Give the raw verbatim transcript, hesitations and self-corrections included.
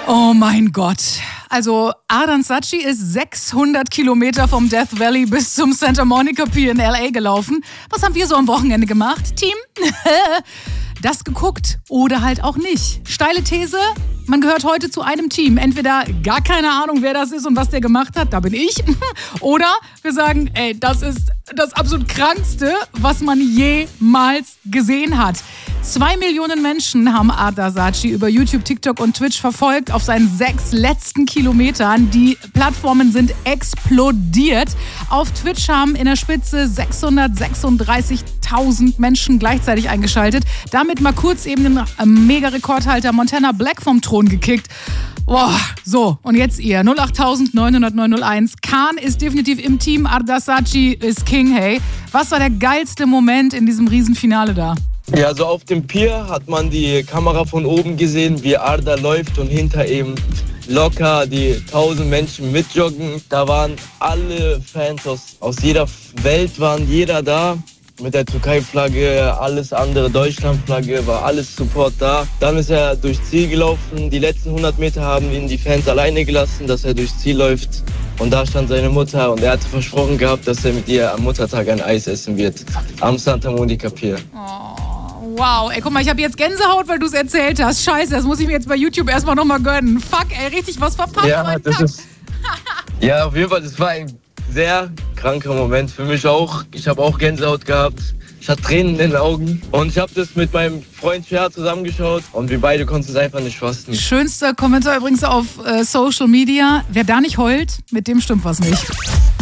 Oh mein Gott. Also Ardan Saatchi ist sechshundert Kilometer vom Death Valley bis zum Santa Monica Pier in L A gelaufen. Was haben wir so am Wochenende gemacht, Team? Das geguckt oder halt auch nicht. Steile These, man gehört heute zu einem Team. Entweder gar keine Ahnung, wer das ist und was der gemacht hat, da bin ich. Oder wir sagen, ey, das ist das absolut Krankste, was man jemals gesehen hat. Zwei Millionen Menschen haben Ardan Saatchi über YouTube, TikTok und Twitch verfolgt auf seinen sechs letzten Kilometern. Die Plattformen sind explodiert. Auf Twitch haben in der Spitze sechshundertsechsunddreißigtausend Menschen gleichzeitig eingeschaltet. Damit mal kurz eben den Mega-Rekordhalter Montana Black vom Thron gekickt. Boah, so, und jetzt ihr. null acht neun null null neun null eins. Khan ist definitiv im Team. Ardan Saatchi ist King, hey. Was war der geilste Moment in diesem Riesenfinale da? Ja, also auf dem Pier hat man die Kamera von oben gesehen, wie Arda läuft und hinter ihm locker die tausend Menschen mitjoggen. Da waren alle Fans aus, aus jeder Welt, waren jeder da. Mit der Türkei-Flagge, alles andere, Deutschland-Flagge, war alles Support da. Dann ist er durchs Ziel gelaufen. Die letzten hundert Meter haben ihn die Fans alleine gelassen, dass er durchs Ziel läuft. Und da stand seine Mutter und er hatte versprochen gehabt, dass er mit ihr am Muttertag ein Eis essen wird. Am Santa Monica Pier. Oh. Wow, ey, guck mal, ich habe jetzt Gänsehaut, weil du es erzählt hast. Scheiße, das muss ich mir jetzt bei YouTube erstmal nochmal gönnen. Fuck, ey, richtig was verpasst. Ja, das ist, ja, auf jeden Fall, das war ein sehr kranker Moment für mich auch. Ich habe auch Gänsehaut gehabt. Ich hatte Tränen in den Augen. Und ich habe das mit meinem Freund Cher zusammengeschaut. Und wir beide konnten es einfach nicht fassen. Schönster Kommentar übrigens auf äh, Social Media. Wer da nicht heult, mit dem stimmt was nicht.